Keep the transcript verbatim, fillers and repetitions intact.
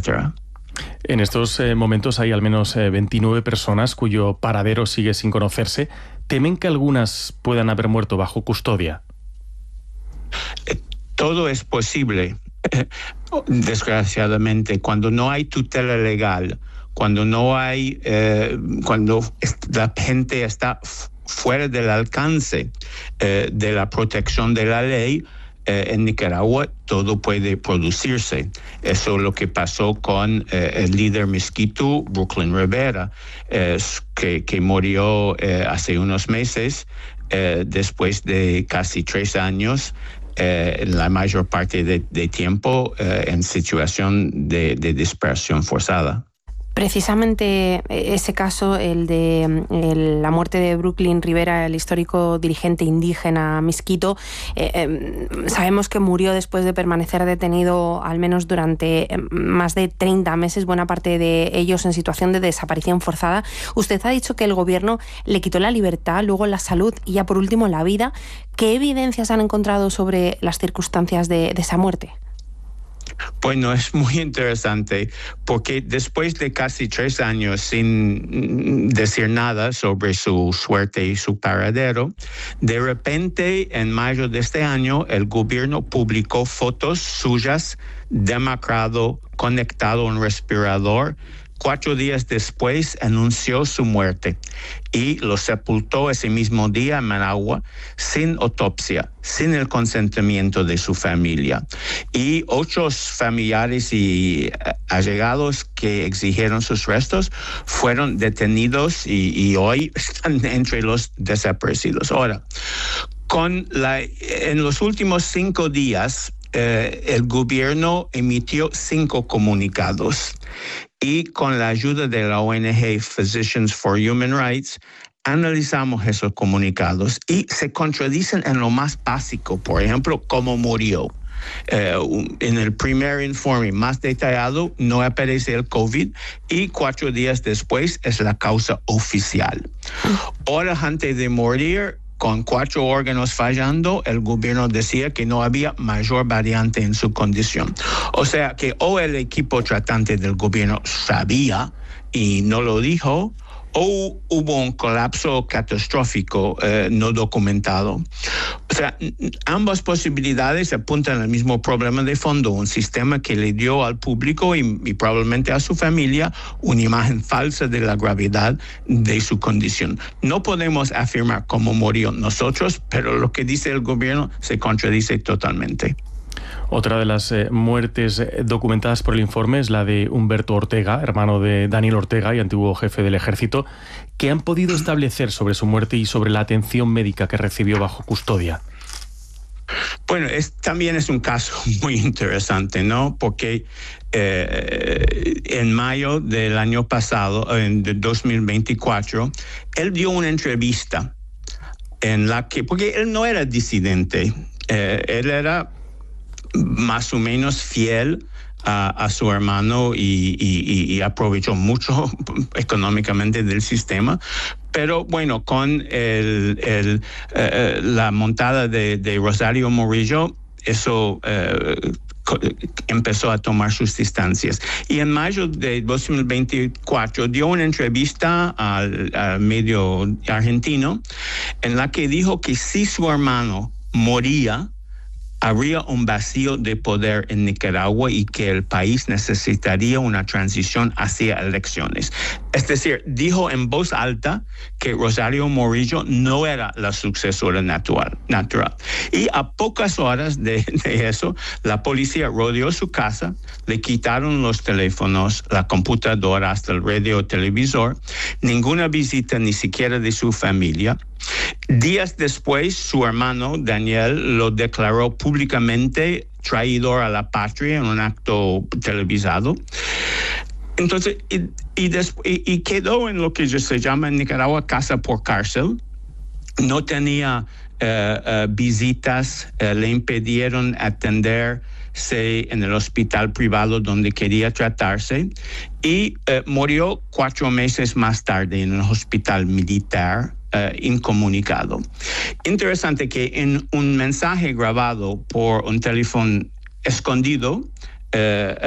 etcétera. En estos eh, momentos hay al menos eh, veintinueve personas cuyo paradero sigue sin conocerse. ¿Temen que algunas puedan haber muerto bajo custodia? Eh, todo es posible. Desgraciadamente, cuando no hay tutela legal, cuando no hay, eh, cuando la gente está fuera del alcance eh, de la protección de la ley, Eh, en Nicaragua todo puede producirse. Eso es lo que pasó con eh, el líder Miskito, Brooklyn Rivera, eh, que, que murió eh, hace unos meses, eh, después de casi tres años, eh, la mayor parte de, de tiempo eh, en situación de, de dispersión forzada. Precisamente ese caso, el de el, la muerte de Brooklyn Rivera, el histórico dirigente indígena Miskito, eh, eh, sabemos que murió después de permanecer detenido al menos durante más de treinta meses, buena parte de ellos en situación de desaparición forzada. Usted ha dicho que el gobierno le quitó la libertad, luego la salud y ya por último la vida. ¿Qué evidencias han encontrado sobre las circunstancias de, de esa muerte? Bueno, es muy interesante porque después de casi tres años sin decir nada sobre su suerte y su paradero, de repente en mayo de este año el gobierno publicó fotos suyas demacrado, conectado a un respirador. Cuatro días después anunció su muerte y lo sepultó ese mismo día en Managua sin autopsia, sin el consentimiento de su familia. Y otros familiares y allegados que exigieron sus restos fueron detenidos y, y hoy están entre los desaparecidos. Ahora, con la, en los últimos cinco días, eh, el gobierno emitió cinco comunicados. Y con la ayuda de la O N G Physicians for Human Rights, analizamos esos comunicados y se contradicen en lo más básico. Por ejemplo, cómo murió. Eh, en el primer informe más detallado no aparece el COVID y cuatro días después es la causa oficial. Horas antes de morir, con cuatro órganos fallando, el gobierno decía que no había mayor variante en su condición. O sea que o el equipo tratante del gobierno sabía y no lo dijo, o hubo un colapso catastrófico eh, no documentado. O sea, ambas posibilidades apuntan al mismo problema de fondo, un sistema que le dio al público y, y probablemente a su familia una imagen falsa de la gravedad de su condición. No podemos afirmar cómo murió nosotros, pero lo que dice el gobierno se contradice totalmente. Otra de las eh, muertes documentadas por el informe es la de Humberto Ortega, hermano de Daniel Ortega y antiguo jefe del ejército. ¿Qué han podido establecer sobre su muerte y sobre la atención médica que recibió bajo custodia? Bueno, es, también es un caso muy interesante, ¿no? Porque eh, en mayo del año pasado, en dos mil veinticuatro, él dio una entrevista en la que, porque él no era disidente, eh, él era más o menos fiel a, a su hermano y, y, y aprovechó mucho económicamente del sistema. Pero bueno, con el, el, eh, la montada de, de Rosario Murillo, eso eh, empezó a tomar sus distancias. Y en mayo de dos mil veinticuatro dio una entrevista al, al medio argentino en la que dijo que si su hermano moría, habría un vacío de poder en Nicaragua y que el país necesitaría una transición hacia elecciones. Es decir, dijo en voz alta que Rosario Murillo no era la sucesora natural. natural. Y a pocas horas de, de eso, la policía rodeó su casa, le quitaron los teléfonos, la computadora, hasta el radio televisor, ninguna visita ni siquiera de su familia. Días después, su hermano Daniel lo declaró públicamente traidor a la patria en un acto televisado. Entonces, y, y, desp- y, y quedó en lo que se llama en Nicaragua casa por cárcel. No tenía uh, uh, visitas, uh, le impidieron atenderse en el hospital privado donde quería tratarse y uh, murió cuatro meses más tarde en el hospital militar. Uh, incomunicado. Interesante que en un mensaje grabado por un teléfono escondido, uh,